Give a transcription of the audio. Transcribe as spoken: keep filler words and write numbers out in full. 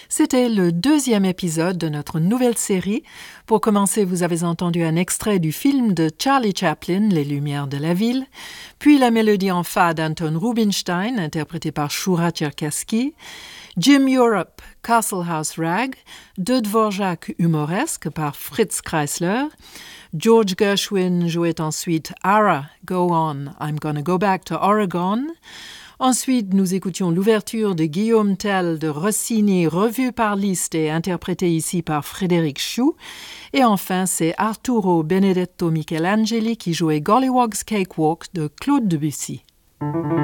C'était le deuxième épisode de notre nouvelle série. Pour commencer, vous avez entendu un extrait du film de Charlie Chaplin, Les Lumières de la ville, puis la mélodie en fa d'Anton Rubinstein, interprétée par Shura Cherkassky, Jim Europe, Castle House Rag, de Dvorak humoresque par Fritz Kreisler, George Gershwin jouait ensuite Ara, Go On, I'm Gonna Go Back to Oregon. Ensuite, nous écoutions l'ouverture de Guillaume Tell de Rossini, revue par Liszt et interprétée ici par Frédéric Chou. Et enfin, c'est Arturo Benedetto Michelangeli qui jouait Gollywog's Cakewalk de Claude Debussy.